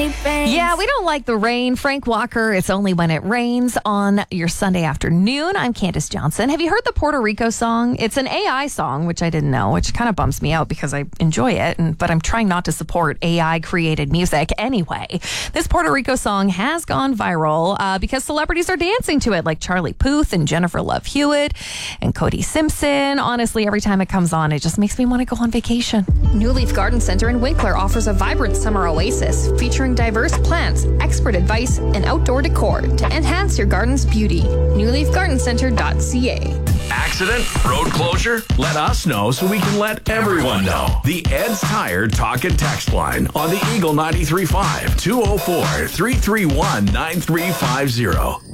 Yeah, we don't like the rain. Frank Walker, It's Only When It Rains on your Sunday afternoon. I'm Candace Johnson. Have you heard the Puerto Rico song? It's an AI song, which I didn't know, which kind of bums me out because I enjoy it, but I'm trying not to support AI-created music anyway. This Puerto Rico song has gone viral because celebrities are dancing to it, like Charlie Puth and Jennifer Love Hewitt and Cody Simpson. Honestly, every time it comes on, it just makes me want to go on vacation. New Leaf Garden Center in Winkler offers a vibrant summer oasis featuring diverse plants, expert advice, and outdoor decor to enhance your garden's beauty. newleafgardencenter.ca. Accident? Road closure? Let us know so we can let everyone know. The Ed's Tire Talk and Text line on the Eagle 93.5 204-331-9350.